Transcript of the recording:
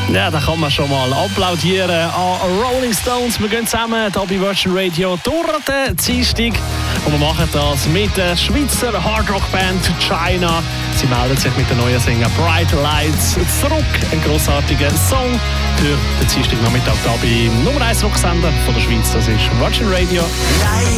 Ja, da kann man schon mal applaudieren an Rolling Stones. Wir gehen zusammen hier bei Virgin Radio durch den Dienstag. Und wir machen das mit der Schweizer Hardrock-Band China. Sie meldet sich mit der neuen Single Bright Lights zurück. Ein grossartiger Song für den Dienstagnachmittag hier beim Nummer 1 Rocksender von der Schweiz. Das ist Virgin Radio.